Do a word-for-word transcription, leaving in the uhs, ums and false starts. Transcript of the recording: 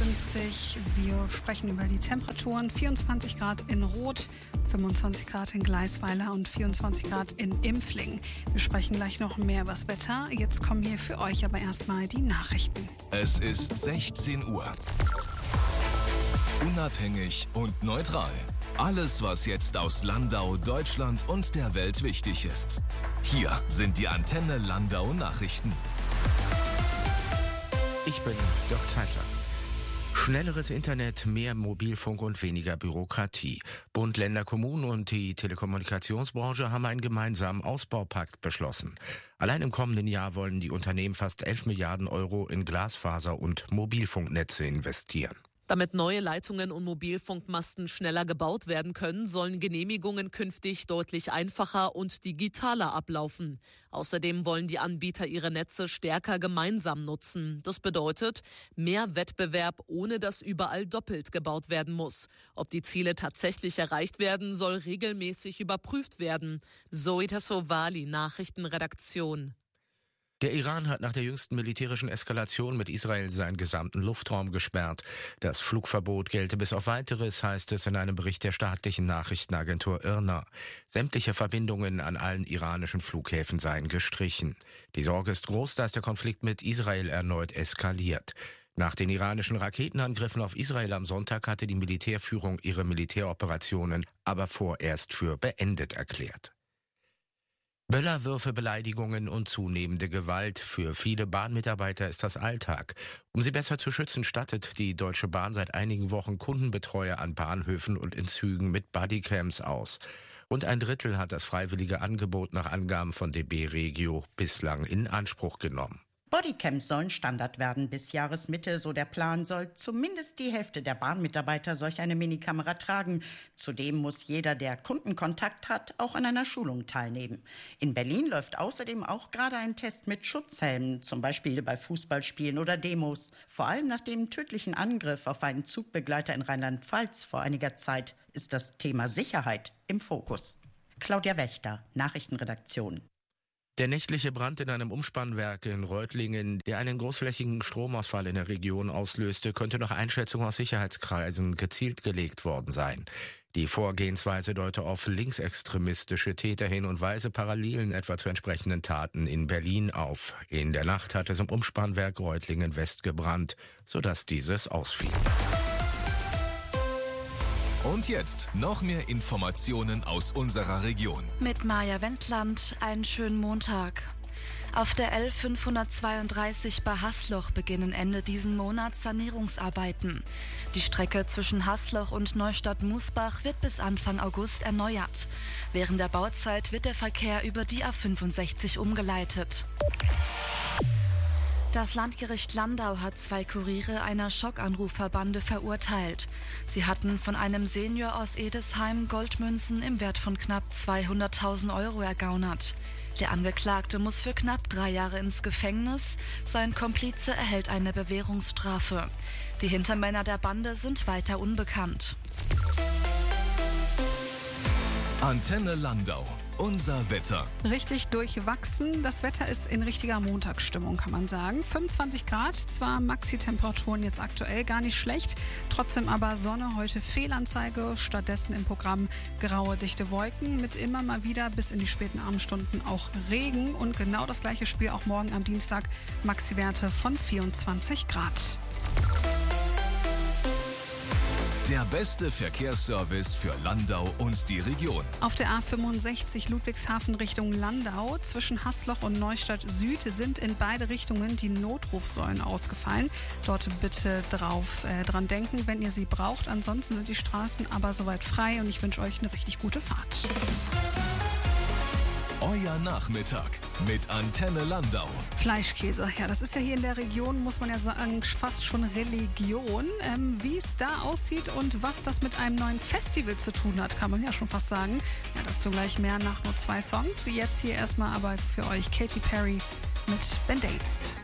fünfzig. Wir sprechen über die Temperaturen. vierundzwanzig Grad in Roth, fünfundzwanzig Grad in Gleisweiler und vierundzwanzig Grad in Impfling. Wir sprechen gleich noch mehr über das Wetter. Jetzt kommen hier für euch aber erstmal die Nachrichten. Es ist sechzehn Uhr. Unabhängig und neutral. Alles, was jetzt aus Landau, Deutschland und der Welt wichtig ist. Hier sind die Antenne Landau Nachrichten. Ich bin Dirk Zeitler. Schnelleres Internet, mehr Mobilfunk und weniger Bürokratie. Bund, Länder, Kommunen und die Telekommunikationsbranche haben einen gemeinsamen Ausbaupakt beschlossen. Allein im kommenden Jahr wollen die Unternehmen fast elf Milliarden Euro in Glasfaser- und Mobilfunknetze investieren. Damit neue Leitungen und Mobilfunkmasten schneller gebaut werden können, sollen Genehmigungen künftig deutlich einfacher und digitaler ablaufen. Außerdem wollen die Anbieter ihre Netze stärker gemeinsam nutzen. Das bedeutet mehr Wettbewerb, ohne dass überall doppelt gebaut werden muss. Ob die Ziele tatsächlich erreicht werden, soll regelmäßig überprüft werden. Zoe Tassovali, Nachrichtenredaktion. Der Iran hat nach der jüngsten militärischen Eskalation mit Israel seinen gesamten Luftraum gesperrt. Das Flugverbot gelte bis auf Weiteres, heißt es in einem Bericht der staatlichen Nachrichtenagentur I R N A. Sämtliche Verbindungen an allen iranischen Flughäfen seien gestrichen. Die Sorge ist groß, dass der Konflikt mit Israel erneut eskaliert. Nach den iranischen Raketenangriffen auf Israel am Sonntag hatte die Militärführung ihre Militäroperationen aber vorerst für beendet erklärt. Böllerwürfe, Beleidigungen und zunehmende Gewalt. Für viele Bahnmitarbeiter ist das Alltag. Um sie besser zu schützen, stattet die Deutsche Bahn seit einigen Wochen Kundenbetreuer an Bahnhöfen und in Zügen mit Bodycams aus. Rund ein Drittel hat das freiwillige Angebot nach Angaben von D B Regio bislang in Anspruch genommen. Bodycams sollen Standard werden. Bis Jahresmitte, so der Plan, soll zumindest die Hälfte der Bahnmitarbeiter solch eine Minikamera tragen. Zudem muss jeder, der Kundenkontakt hat, auch an einer Schulung teilnehmen. In Berlin läuft außerdem auch gerade ein Test mit Schutzhelmen, zum Beispiel bei Fußballspielen oder Demos. Vor allem nach dem tödlichen Angriff auf einen Zugbegleiter in Rheinland-Pfalz vor einiger Zeit ist das Thema Sicherheit im Fokus. Claudia Wächter, Nachrichtenredaktion. Der nächtliche Brand in einem Umspannwerk in Reutlingen, der einen großflächigen Stromausfall in der Region auslöste, könnte nach Einschätzung aus Sicherheitskreisen gezielt gelegt worden sein. Die Vorgehensweise deute auf linksextremistische Täter hin und weise Parallelen etwa zu entsprechenden Taten in Berlin auf. In der Nacht hat es im Umspannwerk Reutlingen West gebrannt, sodass dieses ausfiel. Und jetzt noch mehr Informationen aus unserer Region. Mit Maja Wendland, einen schönen Montag. Auf der L fünfhundertzweiunddreißig bei Haßloch beginnen Ende diesen Monats Sanierungsarbeiten. Die Strecke zwischen Haßloch und Neustadt-Musbach wird bis Anfang August erneuert. Während der Bauzeit wird der Verkehr über die A fünfundsechzig umgeleitet. Das Landgericht Landau hat zwei Kuriere einer Schockanrufverbande verurteilt. Sie hatten von einem Senior aus Edesheim Goldmünzen im Wert von knapp zweihunderttausend Euro ergaunert. Der Angeklagte muss für knapp drei Jahre ins Gefängnis. Sein Komplize erhält eine Bewährungsstrafe. Die Hintermänner der Bande sind weiter unbekannt. Antenne Landau. Unser Wetter. Richtig durchwachsen. Das Wetter ist in richtiger Montagsstimmung, kann man sagen. fünfundzwanzig Grad, zwar Maxi-Temperaturen jetzt aktuell gar nicht schlecht, trotzdem aber Sonne, heute Fehlanzeige, stattdessen im Programm graue, dichte Wolken mit immer mal wieder bis in die späten Abendstunden auch Regen und genau das gleiche Spiel auch morgen am Dienstag, Maxi-Werte von vierundzwanzig Grad. Der beste Verkehrsservice für Landau und die Region. Auf der A fünfundsechzig Ludwigshafen Richtung Landau zwischen Haßloch und Neustadt Süd sind in beide Richtungen die Notrufsäulen ausgefallen. Dort bitte drauf, äh, dran denken, wenn ihr sie braucht. Ansonsten sind die Straßen aber soweit frei und ich wünsche euch eine richtig gute Fahrt. Euer Nachmittag mit Antenne Landau. Fleischkäse, ja, das ist ja hier in der Region, muss man ja sagen, fast schon Religion. Ähm, wie es da aussieht und was das mit einem neuen Festival zu tun hat, kann man ja schon fast sagen. Ja, dazu gleich mehr nach nur zwei Songs. Jetzt hier erstmal aber für euch Katy Perry mit Band-Aids.